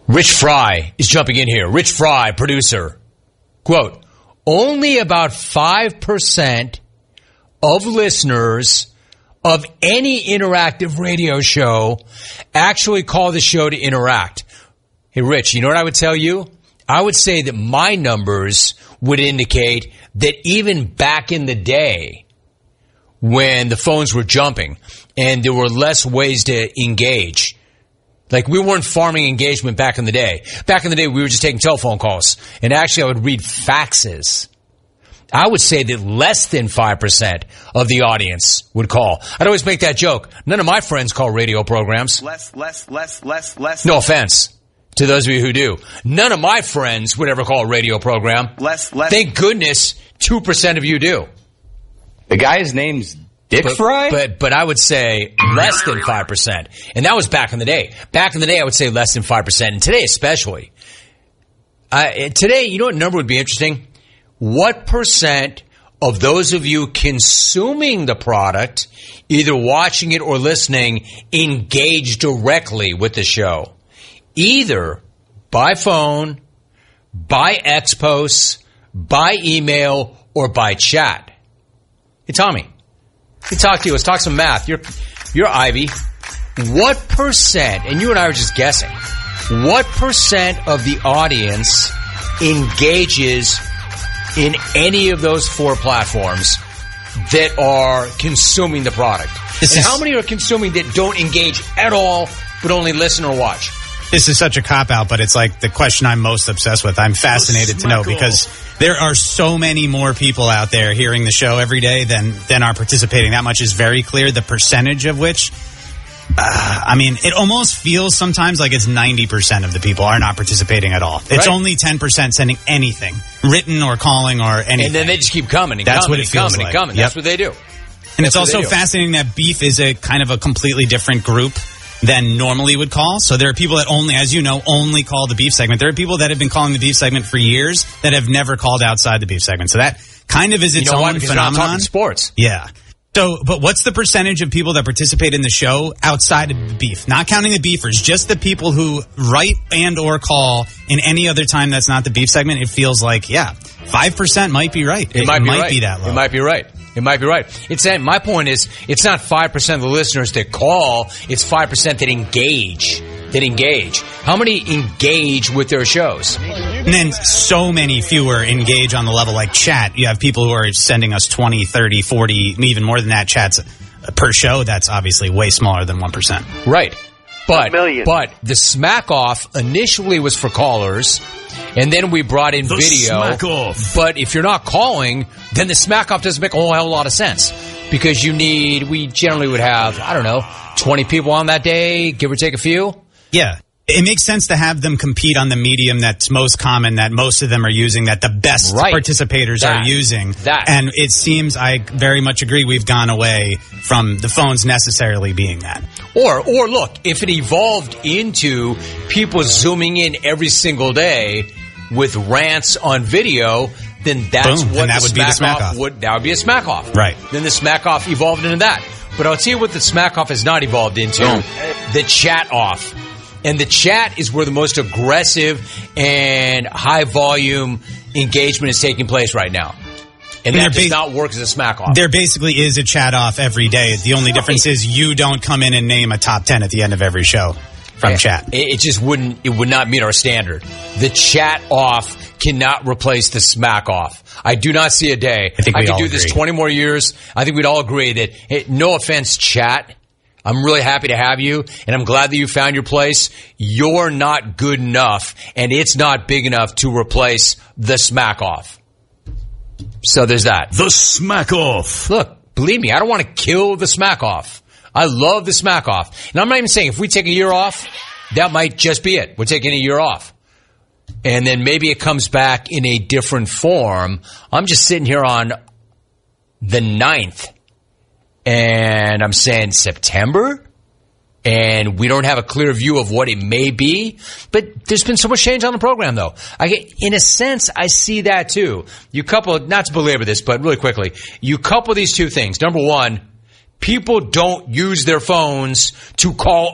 Rich Fry is jumping in here. Rich Fry, producer. Quote, only about 5% of listeners of any interactive radio show actually call the show to interact. Hey, Rich, you know what I would tell you? I would say that my numbers would indicate that even back in the day when the phones were jumping and there were less ways to engage, like we weren't farming engagement back in the day. Back in the day, we were just taking telephone calls. And actually, I would read faxes. I would say that less than 5% of the audience would call. I'd always make that joke. None of my friends call radio programs. Less. No offense to those of you who do. None of my friends would ever call a radio program. Less. Thank goodness 2% of you do. The guy's name's Dick Fry? But I would say less than 5%. And that was back in the day. Back in the day, I would say less than 5%. And today especially. Today, you know what number would be interesting? What percent of those of you consuming the product, either watching it or listening, engage directly with the show? Either by phone, by X posts, by email, or by chat. Hey, Tommy. Let me talk to you. Let's talk some math. You're Ivy. What percent, and you and I are just guessing, what percent of the audience engages in any of those four platforms that are consuming the product? And how many are consuming that don't engage at all, but only listen or watch? This is such a cop-out, but it's like the question I'm most obsessed with. I'm fascinated to know because there are so many more people out there hearing the show every day than are participating. That much is very clear. The percentage of which, it almost feels sometimes like it's 90% of the people are not participating at all. It's only 10% sending anything, written or calling or anything. And then they just keep coming and That's coming what it and feels coming like. and coming. Yep. That's what they do. And it's also fascinating that Beef is a kind of a completely different group than normally would call. So there are people that only, as you know, only call the Beef segment. There are people that have been calling the Beef segment for years that have never called outside the Beef segment. So that kind of is its own because phenomenon. we're not talking sports. Yeah. So, but what's the percentage of people that participate in the show outside of Beef? Not counting the Beefers, just the people who write and or call in any other time that's not the Beef segment. It feels like, 5% might be right. It might be that low. It might be right. It might be right. My point is, it's not 5% of the listeners that call. It's 5% that engage. How many engage with their shows? And then so many fewer engage on the level like chat. You have people who are sending us 20, 30, 40, even more than that chats per show. That's obviously way smaller than 1%. Right. But the Smack Off initially was for callers, and then we brought in video. Smack Off. But if you're not calling, then the Smack Off doesn't make a whole hell of a lot of sense. Because we generally would have, 20 people on that day, give or take a few. Yeah. It makes sense to have them compete on the medium that's most common, that most of them are using, that the best participators are using. And it seems, I very much agree, we've gone away from the phones necessarily being that. Or look, if it evolved into people zooming in every single day with rants on video, then that's what that would be the Smack Off. That would be a Smack Off. Right. Then the Smack Off evolved into that. But I'll tell you what the Smack Off has not evolved into. The Chat Off. And the chat is where the most aggressive and high volume engagement is taking place right now. And that does not work as a Smack Off. There basically is a chat off every day. The only difference is you don't come in and name a top 10 at the end of every show from chat. It just it would not meet our standard. The Chat Off cannot replace the Smack Off. I do not see a day. I could do this 20 more years. I think we'd all agree that, no offense, chat, I'm really happy to have you, and I'm glad that you found your place. You're not good enough, and it's not big enough to replace the Smack Off. So there's that. The Smack Off. Look, believe me, I don't want to kill the Smack Off. I love the Smack Off. And I'm not even saying if we take a year off, that might just be it. We're taking a year off. And then maybe it comes back in a different form. I'm just sitting here on the 9th. And I'm saying September, and we don't have a clear view of what it may be. But there's been so much change on the program, though. In a sense, I see that, too. You couple, not to belabor this, but really quickly, you couple these two things. Number one, people don't use their phones to call